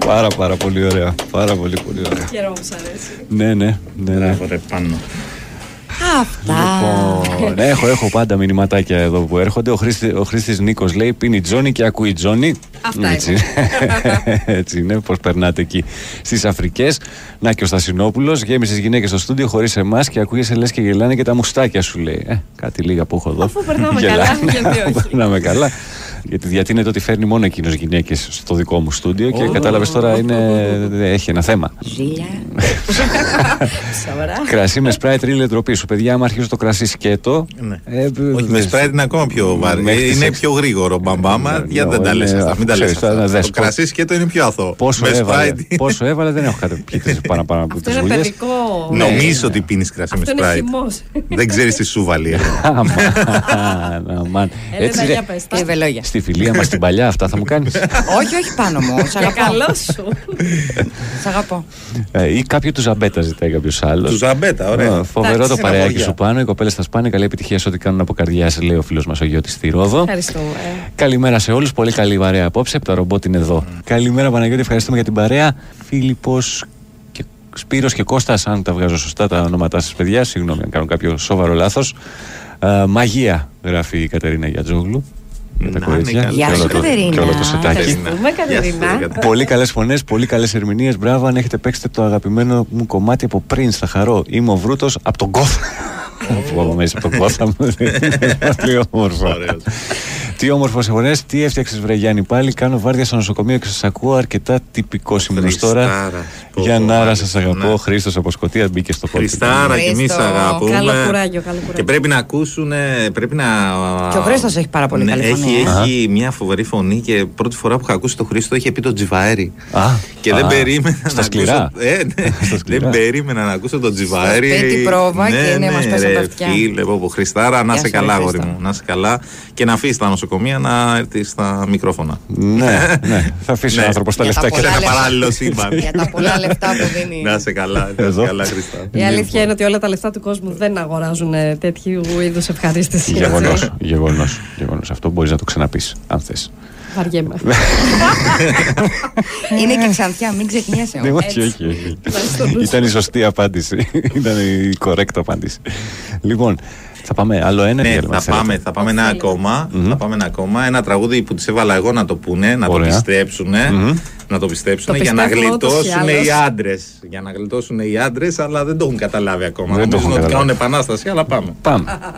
Πάρα πολύ ωραία. Πάρα πολύ ωραία. Χαίρομαι που σ' αρέσει. Ναι. Πάνω. Αυτά. Λοιπόν, έχω πάντα μηνυματάκια εδώ που έρχονται. Ο Χρήστης Νίκος λέει: πίνει Τζόνι και ακούει Τζόνι. Αυτά έτσι είναι, πώς περνάτε εκεί στις Αφρικές. Να και ο Στασινόπουλος γέμισε τις γυναίκες στο στούντιο χωρίς εμάς και ακούγεσαι λες και γελάνε και τα μουστάκια σου, λέει. Κάτι λίγα που έχω εδώ. Αφού περνάμε καλά, γιατί όχι. Περνάμε καλά. Γιατί διατείνεται ότι φέρνει μόνο εκείνος γυναίκες στο δικό μου στούντιο και κατάλαβες τώρα έχει ένα θέμα. Ζήλια. Κρασί με σπράιτ ρίλε ντροπή σου. Παιδιά, άμα αρχίσω το κρασί σκέτο. Όχι, με σπράιτ είναι ακόμα πιο βαρύ. Είναι πιο γρήγορο. Μπαμπάμα, γιατί δεν τα λες αυτά. Μην τα λες αυτά. Το κρασί σκέτο είναι πιο αθώο. Πόσο έβαλε, δεν έχω πιει παραπάνω από τις δουλειές. Νομίζω ότι πίνεις κρασί με σπράιτ. Δεν ξέρεις τι σου βάλει. Στη φιλία μας την παλιά, αυτά θα μου κάνεις? Όχι πάνω μου. Σ' αγαπώ. Καλό σου. Σ' αγαπώ. Ή κάποιο του Ζαμπέτα ζητάει κάποιος άλλος. Του Ζαμπέτα, ωραία. Φοβερό το παρεάκι σου πάνω. Οι κοπέλες θα σπάνε. Καλή επιτυχία σε ό,τι κάνουν από καρδιάς, λέει ο φίλος μας ο Γιώτης στη Ρόδο. Ευχαριστούμε. Καλημέρα σε όλους. Πολύ καλή παρέα απόψε. Τα ρομπότ είναι εδώ. Καλημέρα, Παναγιώτη. Ευχαριστούμε για την παρέα. Φίλιππος και Σπύρος και Κώστας, αν τα βγάζω σωστά τα ονόματά σας, παιδιά. Συγγνώμη αν κάνω κάποιο σοβαρό λάθος. Μαγεία, γράφει η Κατερίνα Γιατζόγλου. Με τα κορίτσια. Γεια σου, Κατερίνα. Και όλο το σετάκι. Πολύ καλές φωνές, πολύ καλές ερμηνείες. Μπράβο, αν έχετε παίξετε το αγαπημένο μου κομμάτι από πριν, θα χαρώ. Είμαι ο Βρούτος από τον Gotham. Από μέσα από τον Gotham. Πολύ όμορφο. Τι όμορφες φωνές, τι έφτιαξες βρε Γιάννη πάλι. Κάνω βάρδια στο νοσοκομείο και σας ακούω αρκετά τυπικό σημερινός τώρα. Γιαννάρα, σας αγαπώ. Χρήστος από Σκωτία μπήκε στο χώρο. Χριστάρα, και εμείς αγαπούμε. Καλό κουράγιο. Και πρέπει να ακούσουν. Και ο Χρήστος έχει πάρα πολύ καλή φωνή. Έχει μια φοβερή φωνή και πρώτη φορά που είχα ακούσει τον Χρήστο είχε πει τον Τζιβαέρη. Και δεν περίμενα. Στα σκληρά. Δεν περίμενα να ακούσω τον Τζιβαέρη. Σπίτι πρόβα και είναι μας πέσαν τα αυτιά. Φίλε, από Χριστάρα, να σε καλά, αγόρι μου. Να σε καλά και να αφήσει τα νοσοκομεία να έρθει στα μικρόφωνα. Ναι, θα αφήσει ο άνθρωπος τα λεφτά και ένα παράλληλο σύμπαν. Για τα πολλά λεφτά που δίνει. Να σε καλά, Χριστά. Η αλήθεια είναι ότι όλα τα λεφτά του κόσμου δεν αγοράζουν τέτοιου είδους ευχαρίστηση. Γεγονός. Αυτό μπορείς να το ξαναπείς, αν θες. Βαριέμαι. Είναι και Ξανθιά, μην ξεχνιέσαι. Όχι. Ήταν η σωστή απάντηση. Ήταν η correct απάντηση. Λοιπόν, θα πάμε άλλο ένα. Ναι, θα πάμε ένα ακόμα. Θα πάμε ένα ακόμα. Ένα τραγούδι που τις έβαλα εγώ να το πούνε, να το πιστέψουν. Να το πιστέψουν για να γλιτώσουν οι άντρες. Για να γλιτώσουν οι άντρες, αλλά δεν το έχουν καταλάβει ακόμα. Νομίζουν ότι κάνουν επανάσταση, αλλά πάμε.